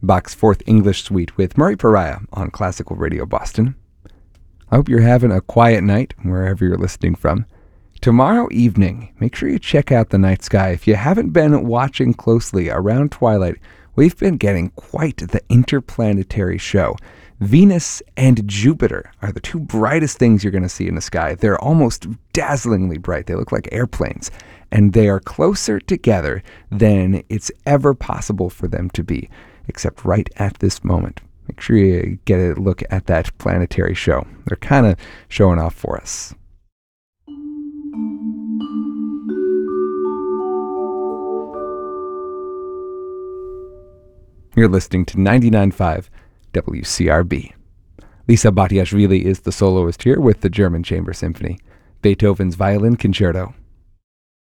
Bach's Fourth English Suite with Murray Pariah on Classical Radio Boston. I hope you're having a quiet night wherever you're listening from. Tomorrow evening, make sure you check out the night sky. If you haven't been watching closely around twilight, we've been getting quite the interplanetary show. Venus and Jupiter are the two brightest things you're going to see in the sky. They're almost dazzlingly bright. They look like airplanes, and they are closer together than it's ever possible for them to be, except right at this moment. Make sure you get a look at that planetary show. They're kind of showing off for us. You're listening to 99.5 WCRB. Lisa Batiashvili is the soloist here with the German Chamber Symphony. Beethoven's Violin Concerto.